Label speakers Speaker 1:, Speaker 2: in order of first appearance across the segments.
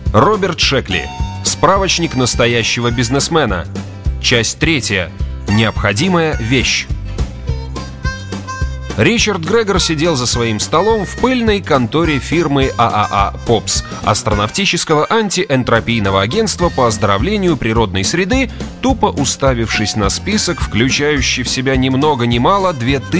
Speaker 1: Роберт Шекли. Справочник настоящего бизнесмена. Часть 3. Необходимая вещь. Ричард Грегор сидел за своим столом в пыльной конторе фирмы ААА «Попс», астронавтического антиэнтропийного агентства по оздоровлению природной среды, тупо уставившись на список, включающий в себя ни много ни мало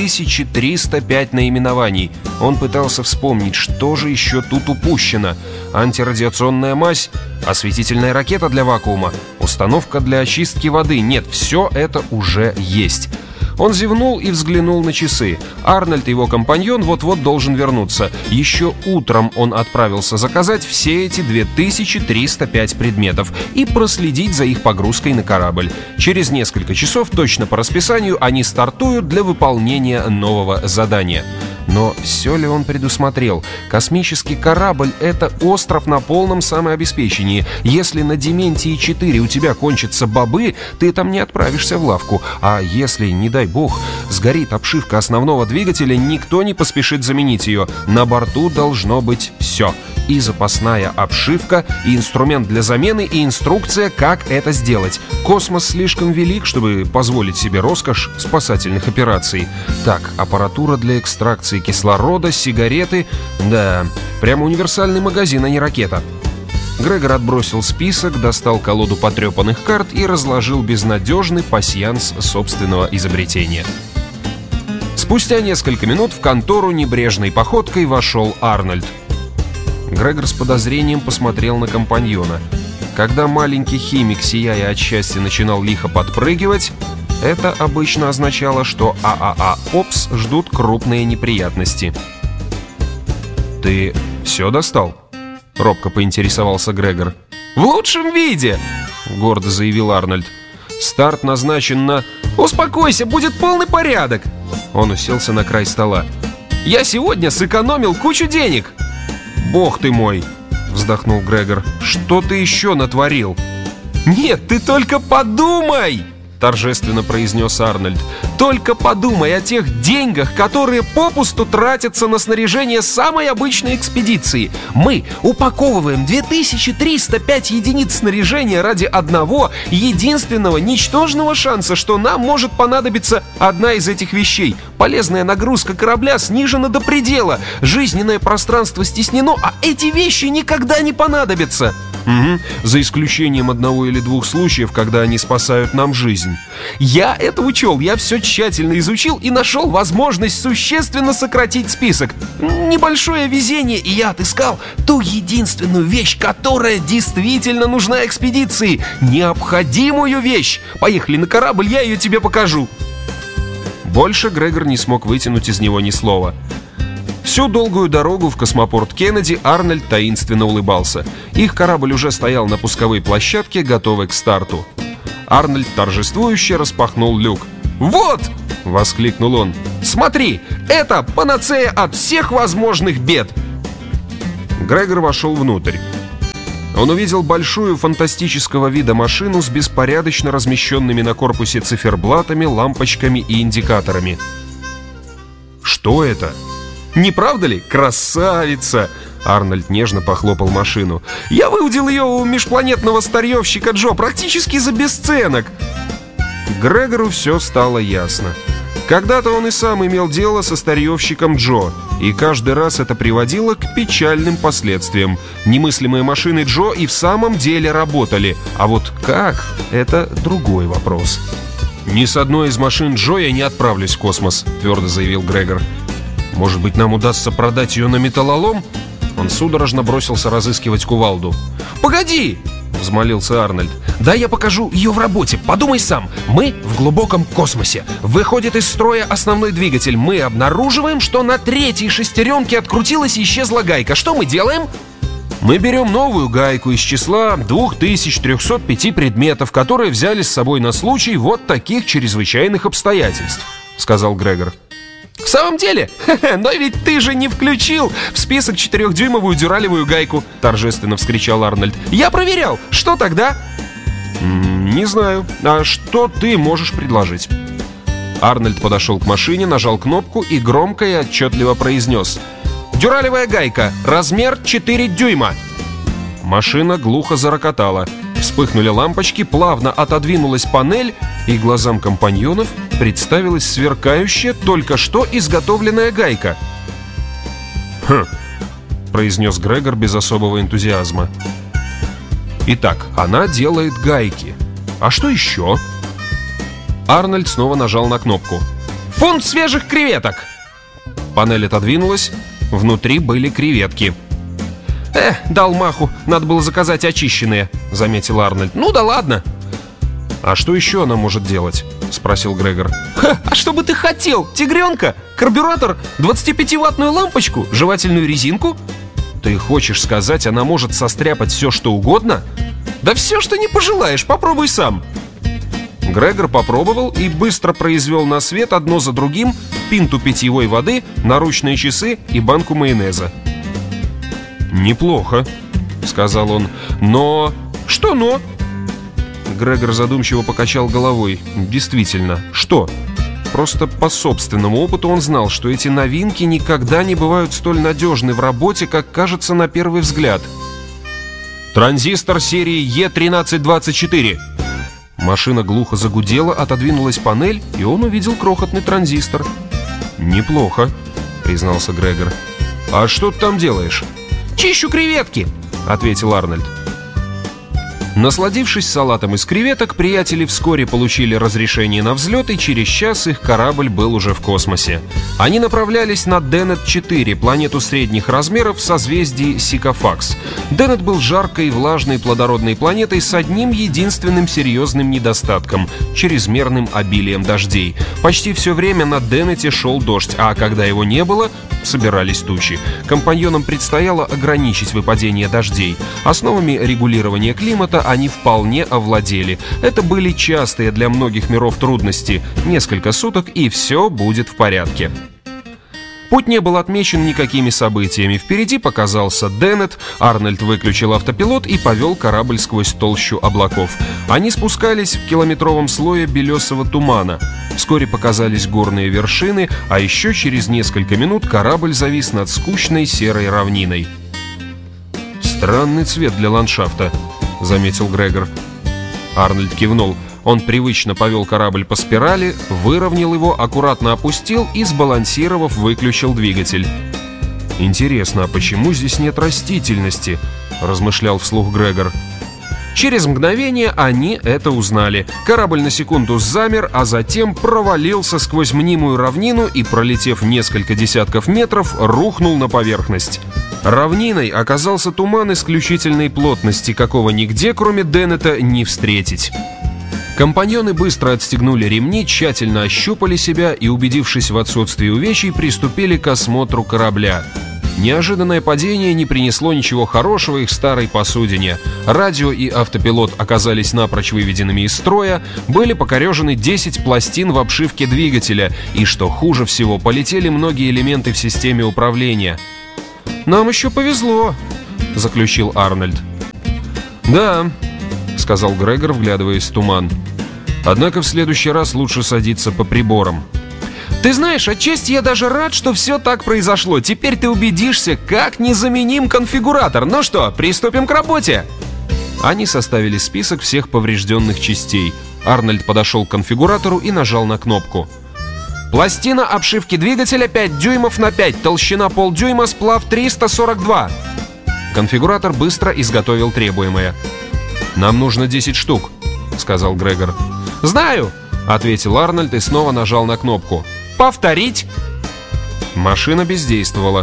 Speaker 1: 2305 наименований. Он пытался вспомнить, что же еще тут упущено. Антирадиационная мазь, осветительная ракета для вакуума, установка для очистки воды. Нет, все это уже есть. Он зевнул и взглянул на часы. Арнольд и его компаньон вот-вот должен вернуться. Еще утром он отправился заказать все эти 2305 предметов и проследить за их погрузкой на корабль. Через несколько часов, точно по расписанию, они стартуют для выполнения нового задания. Но все ли он предусмотрел? Космический корабль — это остров на полном самообеспечении. Если на Дементии-4 у тебя кончатся бобы, ты там не отправишься в лавку. А если, не дай бог, сгорит обшивка основного двигателя, никто не поспешит заменить ее. На борту должно быть все. И запасная обшивка, и инструмент для замены, и инструкция, как это сделать. Космос слишком велик, чтобы позволить себе роскошь спасательных операций. Так, аппаратура для экстракции кислорода, сигареты. Да, прямо универсальный магазин, а не ракета. Грегор отбросил список, достал колоду потрепанных карт и разложил безнадежный пасьянс собственного изобретения. Спустя несколько минут в контору небрежной походкой вошел Арнольд. Грегор с подозрением посмотрел на компаньона. Когда маленький химик, сияя от счастья, начинал лихо подпрыгивать, это обычно означало, что ААА «Попс» ждут крупные неприятности. «Ты все достал?» — робко поинтересовался Грегор. «В лучшем виде!» — гордо заявил Арнольд. «Старт назначен на...» «Успокойся, будет полный порядок!» Он уселся на край стола. «Я сегодня сэкономил кучу денег!» «Бог ты мой!» — вздохнул Грегор. «Что ты еще натворил?» «Нет, ты только подумай!» — торжественно произнес Арнольд. «Только подумай о тех деньгах, которые попусту тратятся на снаряжение самой обычной экспедиции. Мы упаковываем 2305 единиц снаряжения ради одного единственного ничтожного шанса, что нам может понадобиться одна из этих вещей. Полезная нагрузка корабля снижена до предела, жизненное пространство стеснено, а эти вещи никогда не понадобятся». «Угу, за исключением одного или двух случаев, когда они спасают нам жизнь». «Я это учел, я все тщательно изучил и нашел возможность существенно сократить список. Небольшое везение, и я отыскал ту единственную вещь, которая действительно нужна экспедиции. Необходимую вещь. Поехали на корабль, я ее тебе покажу». Больше Грегор не смог вытянуть из него ни слова. Всю долгую дорогу в космопорт Кеннеди Арнольд таинственно улыбался. Их корабль уже стоял на пусковой площадке, готовый к старту. Арнольд торжествующе распахнул люк. «Вот!» — воскликнул он. «Смотри, это панацея от всех возможных бед!» Грегор вошел внутрь. Он увидел большую фантастического вида машину с беспорядочно размещенными на корпусе циферблатами, лампочками и индикаторами. «Что это?» «Не правда ли? Красавица!» Арнольд нежно похлопал машину. «Я выудил ее у межпланетного старьевщика Джо практически за бесценок». Грегору все стало ясно. Когда-то он и сам имел дело со старьевщиком Джо, и каждый раз это приводило к печальным последствиям. Немыслимые машины Джо и в самом деле работали, а вот как — это другой вопрос. «Ни с одной из машин Джо я не отправлюсь в космос», — твердо заявил Грегор. «Может быть, нам удастся продать ее на металлолом?» Он судорожно бросился разыскивать кувалду. «Погоди!» — взмолился Арнольд. «Да я покажу ее в работе. Подумай сам. Мы в глубоком космосе. Выходит из строя основной двигатель. Мы обнаруживаем, что на третьей шестеренке открутилась и исчезла гайка. Что мы делаем?» «Мы берем новую гайку из числа 2305 предметов, которые взяли с собой на случай вот таких чрезвычайных обстоятельств», — сказал Грегор. «В самом деле? Но ведь ты же не включил в список 4-дюймовую дюралевую гайку!» — торжественно вскричал Арнольд. «Я проверял! Что тогда?» «Не знаю. А что ты можешь предложить?» Арнольд подошел к машине, нажал кнопку и громко и отчетливо произнес: «Дюралевая гайка, размер 4 дюйма!» Машина глухо зарокотала. Вспыхнули лампочки, плавно отодвинулась панель, и глазам компаньонов представилась сверкающая, только что изготовленная гайка. «Хм», — произнес Грегор без особого энтузиазма. «Итак, она делает гайки. А что еще?» Арнольд снова нажал на кнопку. «Фунт свежих креветок!» Панель отодвинулась. Внутри были креветки. «Дал маху, надо было заказать очищенные», — заметил Арнольд. «Ну да ладно». «А что еще она может делать?» — спросил Грегор. «А что бы ты хотел? Тигренка? Карбюратор? 25-ваттную лампочку? Жевательную резинку?» «Ты хочешь сказать, она может состряпать все, что угодно?» «Да все, что не пожелаешь, попробуй сам». Грегор попробовал и быстро произвел на свет одно за другим пинту питьевой воды, наручные часы и банку майонеза. «Неплохо», — сказал он. «Но...» «Что «но»?» Грегор задумчиво покачал головой. «Действительно, что?» Просто по собственному опыту он знал, что эти новинки никогда не бывают столь надежны в работе, как кажется на первый взгляд. «Транзистор серии Е1324». Машина глухо загудела, отодвинулась панель, и он увидел крохотный транзистор. «Неплохо», — признался Грегор. «А что ты там делаешь?» «Чищу креветки», — ответил Арнольд. Насладившись салатом из креветок, приятели вскоре получили разрешение на взлет, и через час их корабль был уже в космосе. Они направлялись на Деннет-4, планету средних размеров в созвездии Сикафакс. Деннет был жаркой, влажной, плодородной планетой с одним единственным серьезным недостатком – чрезмерным обилием дождей. Почти все время на Деннете шел дождь, а когда его не было, собирались тучи. Компаньонам предстояло ограничить выпадение дождей. Основами регулирования климата они вполне овладели. Это были частые для многих миров трудности. Несколько суток, и все будет в порядке. Путь не был отмечен никакими событиями. Впереди показался Деннет, Арнольд выключил автопилот и повел корабль сквозь толщу облаков. Они спускались в километровом слое белесого тумана. Вскоре показались горные вершины, а еще через несколько минут корабль завис над скучной серой равниной. «Странный цвет для ландшафта», — заметил Грегор. Арнольд кивнул. Он привычно повел корабль по спирали, выровнял его, аккуратно опустил и, сбалансировав, выключил двигатель. «Интересно, а почему здесь нет растительности?» — размышлял вслух Грегор. Через мгновение они это узнали. Корабль на секунду замер, а затем провалился сквозь мнимую равнину и, пролетев несколько десятков метров, рухнул на поверхность. Равниной оказался туман исключительной плотности, какого нигде, кроме Деннета, не встретить. Компаньоны быстро отстегнули ремни, тщательно ощупали себя и, убедившись в отсутствии увечий, приступили к осмотру корабля. Неожиданное падение не принесло ничего хорошего их старой посудине. Радио и автопилот оказались напрочь выведенными из строя, были покорежены 10 пластин в обшивке двигателя, и, что хуже всего, полетели многие элементы в системе управления. «Нам еще повезло», — заключил Арнольд. «Да», — сказал Грегор, вглядываясь в туман. «Однако в следующий раз лучше садиться по приборам». «Ты знаешь, отчасти я даже рад, что все так произошло. Теперь ты убедишься, как незаменим конфигуратор. Ну что, приступим к работе?» Они составили список всех поврежденных частей. Арнольд подошел к конфигуратору и нажал на кнопку. «Пластина обшивки двигателя 5 дюймов на 5, толщина полдюйма, сплав 342». Конфигуратор быстро изготовил требуемое. «Нам нужно 10 штук», — сказал Грегор. «Знаю», — ответил Арнольд и снова нажал на кнопку. «Повторить». Машина бездействовала.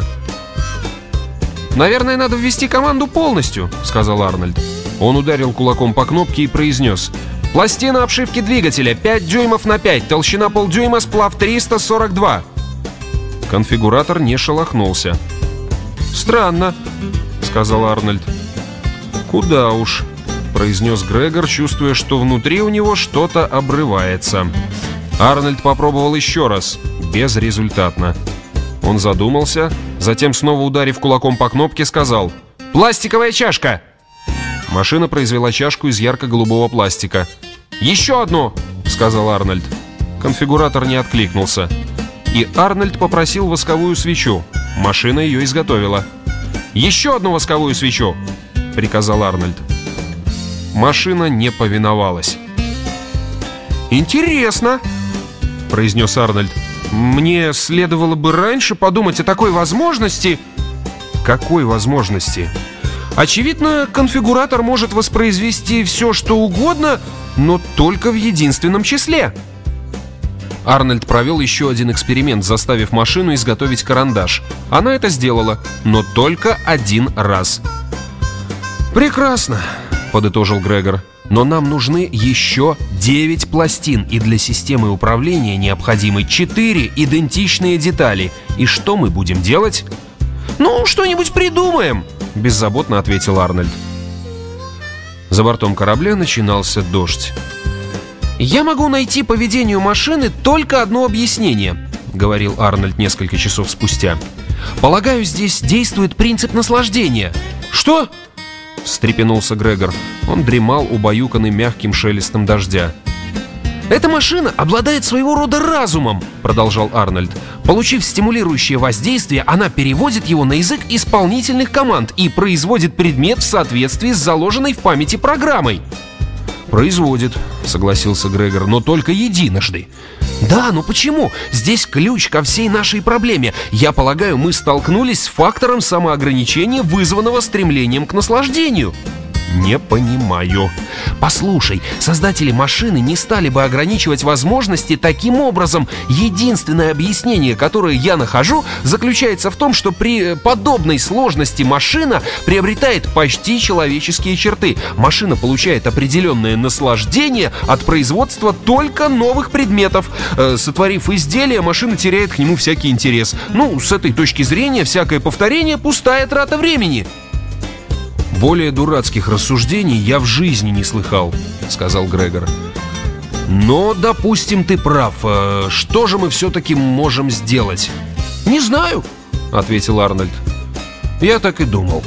Speaker 1: «Наверное, надо ввести команду полностью», — сказал Арнольд. Он ударил кулаком по кнопке и произнес: «Пластина обшивки двигателя 5 дюймов на 5, толщина полдюйма, сплав 342». Конфигуратор не шелохнулся. «Странно», — сказал Арнольд. «Куда уж», — произнес Грегор, чувствуя, что внутри у него что-то обрывается. Арнольд попробовал еще раз, безрезультатно. Он задумался, затем, снова ударив кулаком по кнопке, сказал: «Пластиковая чашка!» Машина произвела чашку из ярко-голубого пластика. «Еще одну!» — сказал Арнольд. Конфигуратор не откликнулся. И Арнольд попросил восковую свечу. Машина ее изготовила. «Еще одну восковую свечу!» приказал Арнольд. Машина не повиновалась. «Интересно», — произнес Арнольд. «Мне следовало бы раньше подумать о такой возможности». «Какой возможности?» «Очевидно, конфигуратор может воспроизвести все, что угодно, но только в единственном числе». Арнольд провел еще один эксперимент, заставив машину изготовить карандаш. Она это сделала, но только один раз. «Прекрасно», — подытожил Грегор. «Но нам нужны еще 9 пластин, и для системы управления необходимы 4 идентичные детали. И что мы будем делать?» «Ну, что-нибудь придумаем», — беззаботно ответил Арнольд. За бортом корабля начинался дождь. «Я могу найти поведению машины только одно объяснение», — говорил Арнольд несколько часов спустя. «Полагаю, здесь действует принцип наслаждения». «Что?» — встрепенулся Грегор. Он дремал, убаюканный мягким шелестом дождя. «Эта машина обладает своего рода разумом», — продолжал Арнольд. «Получив стимулирующее воздействие, она переводит его на язык исполнительных команд и производит предмет в соответствии с заложенной в памяти программой». «Производит», — согласился Грегор, — «но только единожды». «Да, но почему? Здесь ключ ко всей нашей проблеме. Я полагаю, мы столкнулись с фактором самоограничения, вызванного стремлением к наслаждению». «Не понимаю». «Послушай, создатели машины не стали бы ограничивать возможности таким образом. Единственное объяснение, которое я нахожу, заключается в том, что при подобной сложности машина приобретает почти человеческие черты. Машина получает определенное наслаждение от производства только новых предметов. Сотворив изделие, машина теряет к нему всякий интерес. Ну, с этой точки зрения, всякое повторение — пустая трата времени». «Более дурацких рассуждений я в жизни не слыхал», — сказал Грегор. «Но, допустим, ты прав. Что же мы все-таки можем сделать?» «Не знаю», — ответил Арнольд. «Я так и думал».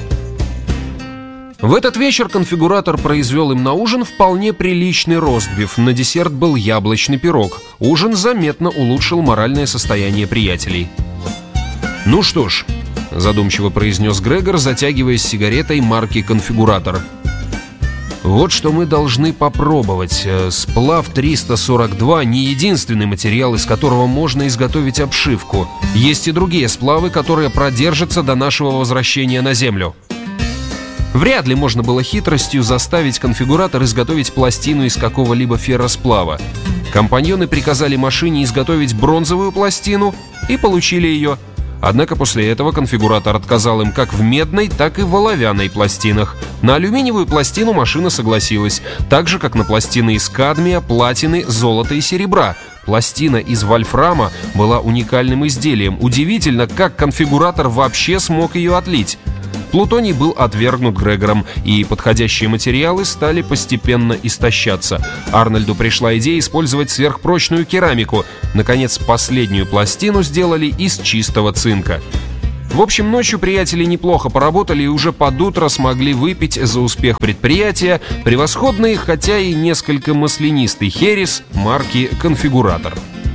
Speaker 1: В этот вечер конфигуратор произвел им на ужин вполне приличный ростбиф. На десерт был яблочный пирог. Ужин заметно улучшил моральное состояние приятелей. «Ну что ж», — задумчиво произнес Грегор, затягиваясь сигаретой марки «Конфигуратор». «Вот что мы должны попробовать. Сплав 342 — не единственный материал, из которого можно изготовить обшивку. Есть и другие сплавы, которые продержатся до нашего возвращения на Землю». Вряд ли можно было хитростью заставить конфигуратор изготовить пластину из какого-либо ферросплава. Компаньоны приказали машине изготовить бронзовую пластину и получили ее. Однако после этого конфигуратор отказал им как в медной, так и в оловянной пластинах. На алюминиевую пластину машина согласилась, так же, как на пластины из кадмия, платины, золота и серебра. Пластина из вольфрама была уникальным изделием. Удивительно, как конфигуратор вообще смог ее отлить. Плутоний был отвергнут Грегором, и подходящие материалы стали постепенно истощаться. Арнольду пришла идея использовать сверхпрочную керамику. Наконец, последнюю пластину сделали из чистого цинка. В общем, ночью приятели неплохо поработали и уже под утро смогли выпить за успех предприятия превосходный, хотя и несколько маслянистый херес марки «Конфигуратор».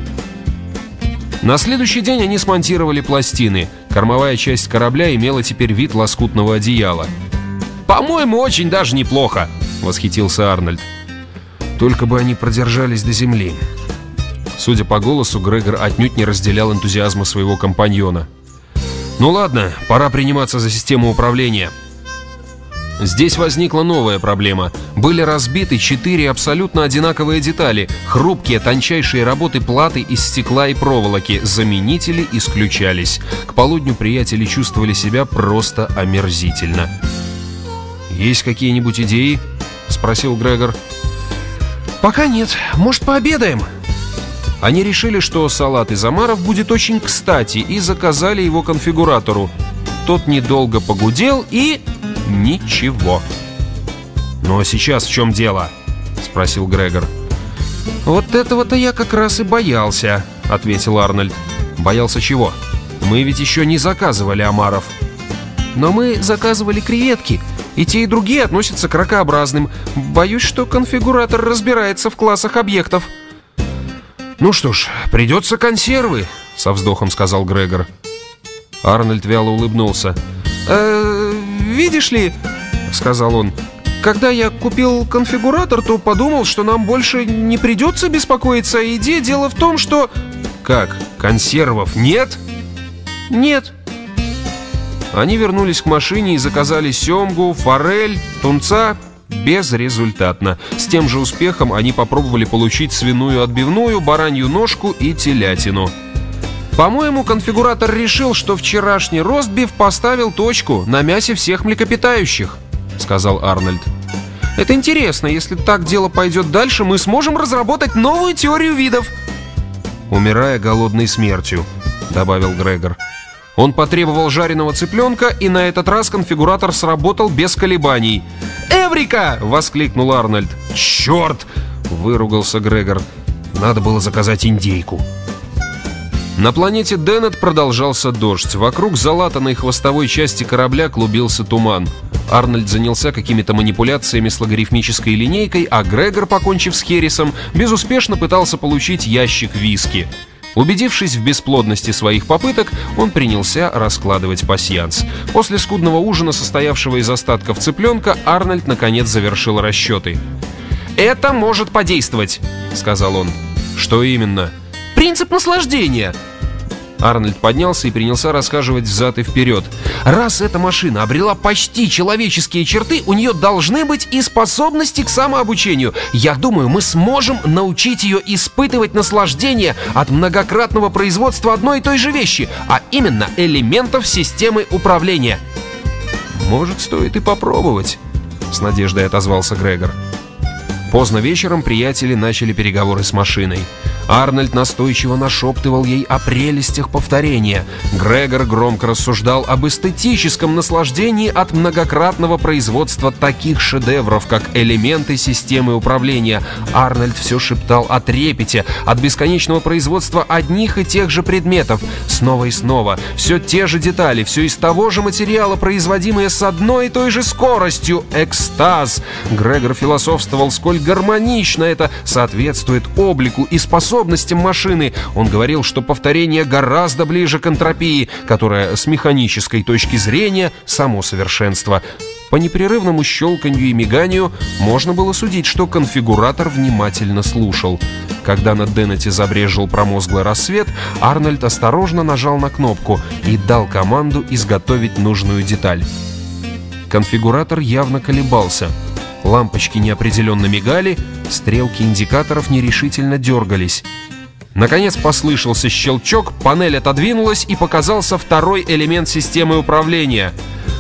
Speaker 1: На следующий день они смонтировали пластины. Кормовая часть корабля имела теперь вид лоскутного одеяла. «По-моему, очень даже неплохо», — восхитился Арнольд. «Только бы они продержались до земли». Судя по голосу, Грегор отнюдь не разделял энтузиазма своего компаньона. «Ну ладно, пора приниматься за систему управления». Здесь возникла новая проблема. Были разбиты 4 абсолютно одинаковые детали, хрупкие, тончайшие работы платы из стекла и проволоки. Заменители исключались. К полудню приятели чувствовали себя просто омерзительно. «Есть какие-нибудь идеи?» — спросил Грегор. «Пока нет. Может, пообедаем?» Они решили, что салат из омаров будет очень кстати, и заказали его конфигуратору. Тот недолго погудел и... ничего. «Ну а сейчас в чем дело?» — спросил Грегор. «Вот этого-то я как раз и боялся», — ответил Арнольд. «Боялся чего? Мы ведь еще не заказывали омаров». «Но мы заказывали креветки, и те, и другие относятся к ракообразным. Боюсь, что конфигуратор разбирается в классах объектов». «Ну что ж, придется консервы», — со вздохом сказал Грегор. Арнольд вяло улыбнулся. «Видишь ли...» — сказал он. «Когда я купил конфигуратор, то подумал, что нам больше не придется беспокоиться о еде. Дело в том, что...» «Как? Консервов нет?» «Нет». Они вернулись к машине и заказали семгу, форель, тунца. Безрезультатно. С тем же успехом они попробовали получить свиную отбивную, баранью ножку и телятину. «По-моему, конфигуратор решил, что вчерашний ростбиф поставил точку на мясе всех млекопитающих», — сказал Арнольд. «Это интересно. Если так дело пойдет дальше, мы сможем разработать новую теорию видов». «Умирая голодной смертью», — добавил Грегор. Он потребовал жареного цыпленка, и на этот раз конфигуратор сработал без колебаний. «Эврика!» — воскликнул Арнольд. «Черт!» — выругался Грегор. «Надо было заказать индейку». На планете Деннет продолжался дождь. Вокруг залатанной хвостовой части корабля клубился туман. Арнольд занялся какими-то манипуляциями с логарифмической линейкой, а Грегор, покончив с Херрисом, безуспешно пытался получить ящик виски. Убедившись в бесплодности своих попыток, он принялся раскладывать пасьянс. После скудного ужина, состоявшего из остатков цыпленка, Арнольд наконец завершил расчеты. «Это может подействовать», — сказал он. «Что именно?» «Принцип наслаждения». Арнольд поднялся и принялся расхаживать взад и вперед. «Раз эта машина обрела почти человеческие черты, у нее должны быть и способности к самообучению. Я думаю, мы сможем научить ее испытывать наслаждение от многократного производства одной и той же вещи, а именно элементов системы управления». «Может, стоит и попробовать», — с надеждой отозвался Грегор. Поздно вечером приятели начали переговоры с машиной. Арнольд настойчиво нашептывал ей о прелестях повторения. Грегор громко рассуждал об эстетическом наслаждении от многократного производства таких шедевров, как элементы системы управления. Арнольд все шептал о трепете, от бесконечного производства одних и тех же предметов. Снова и снова. Все те же детали, все из того же материала, производимые с одной и той же скоростью. Экстаз. Грегор философствовал, сколь гармонично это соответствует облику и способностям машины. Он говорил, что повторение гораздо ближе к энтропии, которая с механической точки зрения само совершенство. По непрерывному щелканью и миганию можно было судить, что конфигуратор внимательно слушал. Когда на Деннете забрезжил промозглый рассвет, Арнольд осторожно нажал на кнопку и дал команду изготовить нужную деталь. Конфигуратор явно колебался. Лампочки неопределенно мигали, стрелки индикаторов нерешительно дергались. Наконец послышался щелчок, панель отодвинулась, и показался второй элемент системы управления.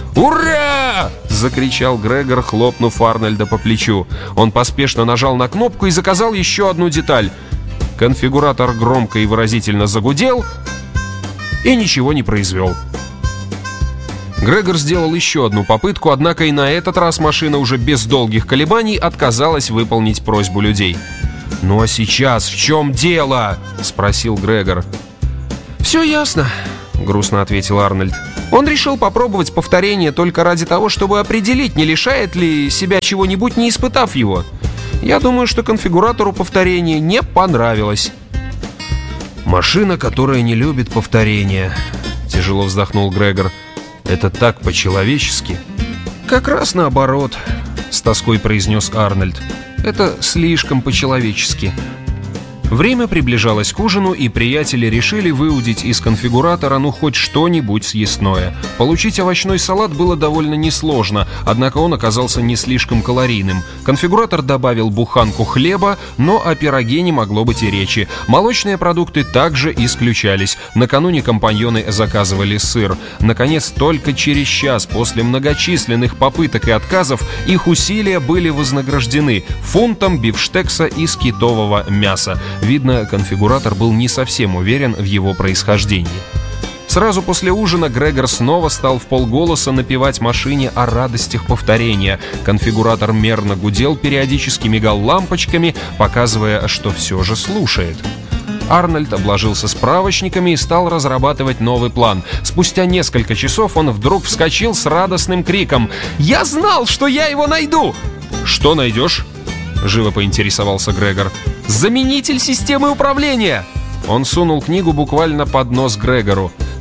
Speaker 1: «Ура!» — закричал Грегор, хлопнув Арнольда по плечу. Он поспешно нажал на кнопку и заказал еще одну деталь. Конфигуратор громко и выразительно загудел и ничего не произвел. Грегор сделал еще одну попытку, однако и на этот раз машина уже без долгих колебаний отказалась выполнить просьбу людей. «Ну а сейчас в чем дело?» — спросил Грегор. «Все ясно», — грустно ответил Арнольд. «Он решил попробовать повторение только ради того, чтобы определить, не лишает ли себя чего-нибудь, не испытав его. Я думаю, что конфигуратору повторение не понравилось». «Машина, которая не любит повторения», — тяжело вздохнул Грегор. «Это так по-человечески». «Как раз наоборот», — с тоской произнес Арнольд. «Это слишком по-человечески». Время приближалось к ужину, и приятели решили выудить из конфигуратора хоть что-нибудь съестное. Получить овощной салат было довольно несложно, однако он оказался не слишком калорийным. Конфигуратор добавил буханку хлеба, но о пироге не могло быть и речи. Молочные продукты также исключались. Накануне компаньоны заказывали сыр. Наконец, только через час после многочисленных попыток и отказов их усилия были вознаграждены фунтом бифштекса из китового мяса. Видно, конфигуратор был не совсем уверен в его происхождении. Сразу после ужина Грегор снова стал вполголоса напевать машине о радостях повторения. Конфигуратор мерно гудел, периодически мигал лампочками, показывая, что все же слушает. Арнольд обложился справочниками и стал разрабатывать новый план. Спустя несколько часов он вдруг вскочил с радостным криком: «Я знал, что я его найду!» «Что найдешь?» — живо поинтересовался Грегор. «Заменитель системы управления!» Он сунул книгу буквально под нос Грегору.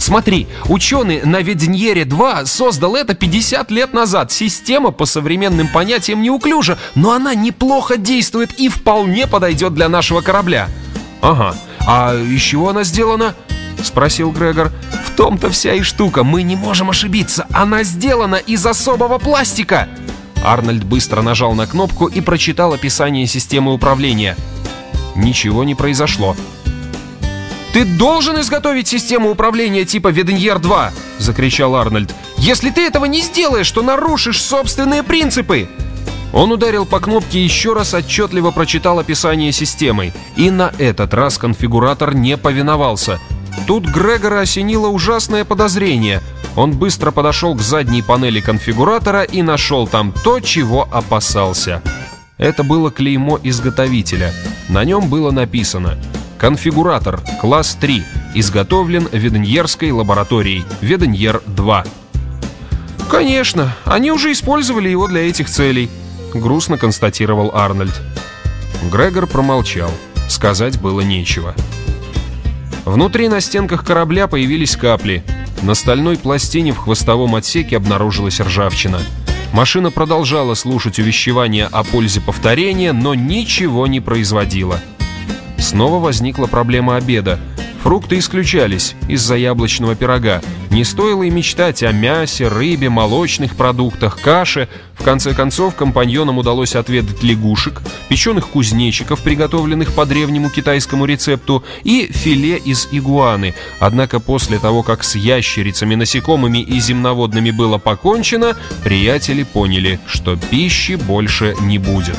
Speaker 1: Смотри, ученый на Веденьере-2 создал это 50 лет назад. Система по современным понятиям неуклюжа, но она неплохо действует и вполне подойдет для нашего корабля». «Ага, а из чего она сделана?» — спросил Грегор. «В том-то вся и штука, мы не можем ошибиться. Она сделана из особого пластика». Арнольд быстро нажал на кнопку и прочитал описание системы управления. Ничего не произошло. «Ты должен изготовить систему управления типа Веденьер-2!» — закричал Арнольд. «Если ты этого не сделаешь, то нарушишь собственные принципы!» Он ударил по кнопке и еще раз отчетливо прочитал описание системы. И на этот раз конфигуратор не повиновался. Тут Грегора осенило ужасное подозрение. Он быстро подошел к задней панели конфигуратора и нашел там то, чего опасался. Это было клеймо изготовителя. На нем было написано: «Конфигуратор, класс 3, изготовлен Веденьерской лабораторией, Веденьер-2». «Конечно, они уже использовали его для этих целей», — грустно констатировал Арнольд. Грегор промолчал. Сказать было нечего. Внутри на стенках корабля появились капли. На стальной пластине в хвостовом отсеке обнаружилась ржавчина. Машина продолжала слушать увещевания о пользе повторения, но ничего не производила. Снова возникла проблема обеда. Фрукты исключались из-за яблочного пирога. Не стоило и мечтать о мясе, рыбе, молочных продуктах, каше. В конце концов, компаньонам удалось отведать лягушек, печеных кузнечиков, приготовленных по древнему китайскому рецепту, и филе из игуаны. Однако после того, как с ящерицами, насекомыми и земноводными было покончено, приятели поняли, что пищи больше не будет.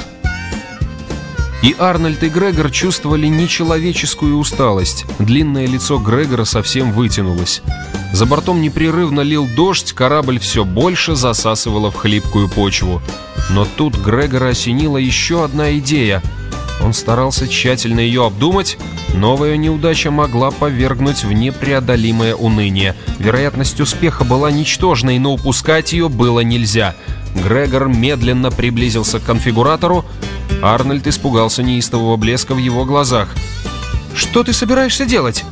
Speaker 1: И Арнольд, и Грегор чувствовали нечеловеческую усталость. Длинное лицо Грегора совсем вытянулось. За бортом непрерывно лил дождь, корабль все больше засасывало в хлипкую почву. Но тут Грегора осенила еще одна идея. Он старался тщательно ее обдумать. Новая неудача могла повергнуть в непреодолимое уныние. Вероятность успеха была ничтожной, но упускать ее было нельзя. Грегор медленно приблизился к конфигуратору. Арнольд испугался неистового блеска в его глазах. «Что ты собираешься делать?»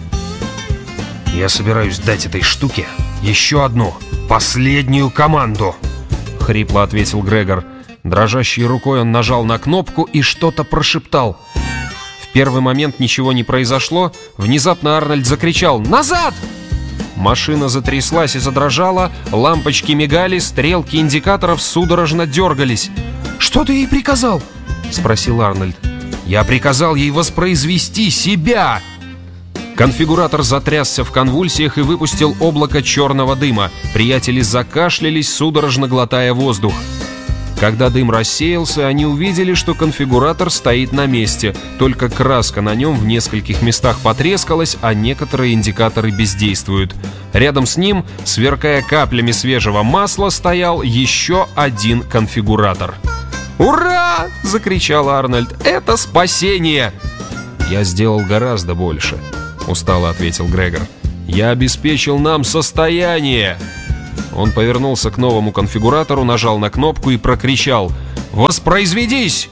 Speaker 2: «Я собираюсь дать этой штуке еще одну, последнюю команду», — хрипло ответил Грегор.
Speaker 1: Дрожащей рукой он нажал на кнопку и что-то прошептал. В первый момент ничего не произошло. Внезапно Арнольд закричал: «Назад!» Машина затряслась и задрожала, лампочки мигали, стрелки индикаторов судорожно дергались.
Speaker 2: «Что ты ей приказал?» — спросил Арнольд.
Speaker 1: «Я приказал ей воспроизвести себя!» Конфигуратор затрясся в конвульсиях и выпустил облако черного дыма. Приятели закашлялись, судорожно глотая воздух. Когда дым рассеялся, они увидели, что конфигуратор стоит на месте. Только краска на нем в нескольких местах потрескалась, а некоторые индикаторы бездействуют. Рядом с ним, сверкая каплями свежего масла, стоял еще один конфигуратор. «Ура!» — закричал Арнольд. «Это спасение!»
Speaker 2: «Я сделал гораздо больше», — устало ответил Грегор.
Speaker 1: «Я обеспечил нам состояние!» Он повернулся к новому конфигуратору, нажал на кнопку и прокричал: «Воспроизведись!»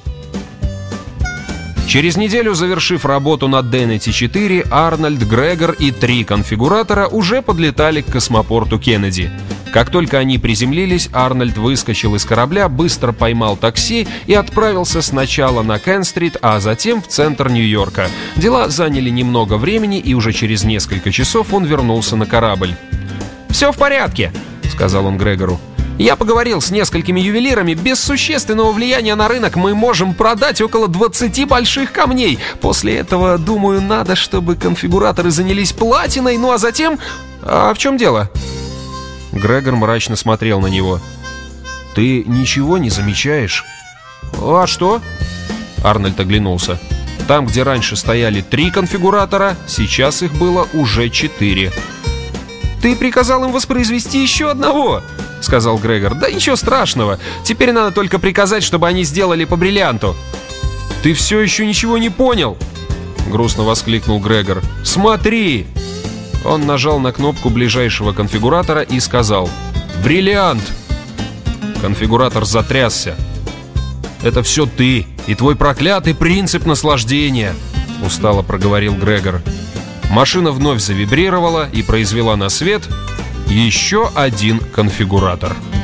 Speaker 1: Через неделю, завершив работу над Деннети-4, Арнольд, Грегор и 3 конфигуратора уже подлетали к космопорту Кеннеди. Как только они приземлились, Арнольд выскочил из корабля, быстро поймал такси и отправился сначала на Кен-стрит, а затем в центр Нью-Йорка. Дела заняли немного времени, и уже через несколько часов он вернулся на корабль. «Все в порядке», — сказал он Грегору. «Я поговорил с несколькими ювелирами. Без существенного влияния на рынок мы можем продать около 20 больших камней. После этого, думаю, надо, чтобы конфигураторы занялись платиной. Ну а затем... А в чем дело?» Грегор мрачно смотрел на него.
Speaker 2: «Ты ничего не замечаешь?»
Speaker 1: «А что?» Арнольд оглянулся. Там, где раньше стояли 3 конфигуратора, сейчас их было уже 4. «Ты приказал им воспроизвести еще одного», — сказал Грегор. «Да ничего страшного. Теперь надо только приказать, чтобы они сделали по бриллианту». «Ты все еще ничего не понял?» — грустно воскликнул Грегор. «Смотри!» Он нажал на кнопку ближайшего конфигуратора и сказал: «Бриллиант!» Конфигуратор затрясся. «Это все ты и твой проклятый принцип наслаждения», — устало проговорил Грегор. Машина вновь завибрировала и произвела на свет еще один конфигуратор.